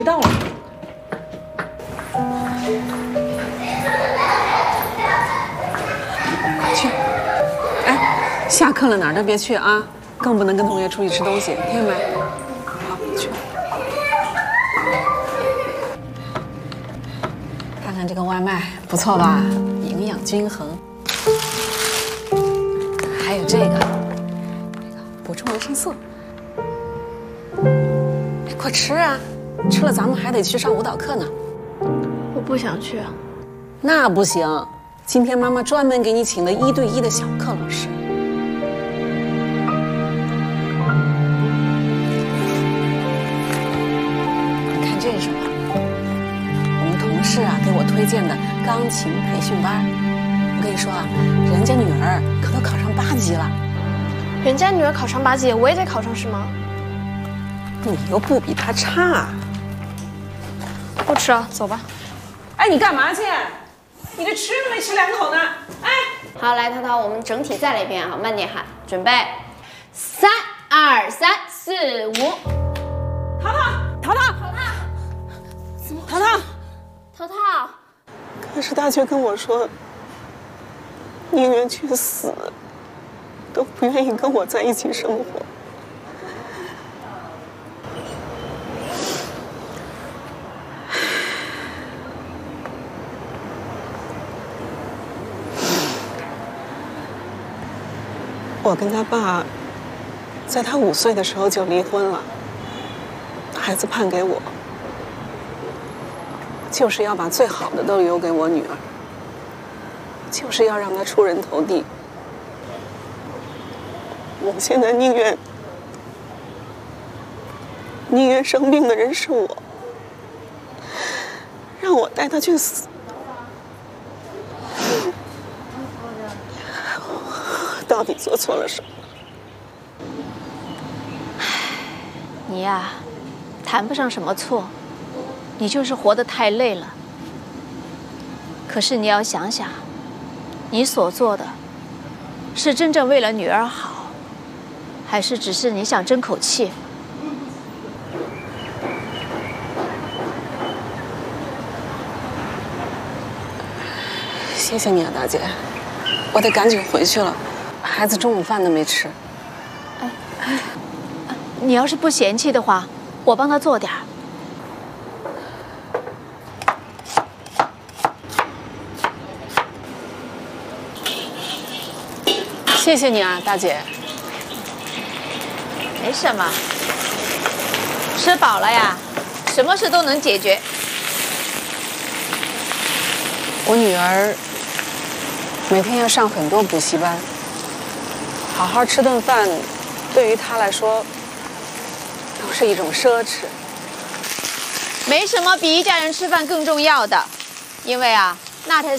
到了。快去！哎，下课了哪儿都别去啊，更不能跟同学出去吃东西，听见没？好，去。看看这个外卖不错吧？营养均衡。还有这个补充维生素。哎，快吃啊！吃了咱们还得去上舞蹈课呢。 我不想去。 那不行，今天妈妈专门给你请了1对1的小课老师。你看这是什么？我们同事啊给我推荐的钢琴培训班。我跟你说啊，人家女儿可都考上8级了。 人家女儿考上8级，我也得考上是吗？ 你又不比她差。 不吃了，走吧。 哎，你干嘛去？你这吃都没吃2口呢。哎， 好，来，涛涛，我们整体再来一遍啊，慢点喊，准备，3、2、3、4、5。 淘淘， 涛涛， 可是大姐跟我说，宁愿去死，都不愿意跟我在一起生活。我跟他爸，在他5岁的时候就离婚了，孩子判给我，就是要把最好的都留给我女儿，就是要让她出人头地。我现在宁愿生病的人是我，让我带她去死。到底做错了什么？ 你呀，谈不上什么错，你就是活得太累了。可是你要想想，你所做的，是真正为了女儿好，还是只是你想争口气？ 谢谢你啊，大姐，我得赶紧回去了。孩子中午饭都没吃。 你要是不嫌弃的话，我帮他做点儿。 谢谢你啊，大姐。 没什么，吃饱了呀，什么事都能解决。 我女儿每天要上很多补习班。好好吃顿饭，对于他来说都是一种奢侈。 没什么比一家人吃饭更重要的，因为啊，那才是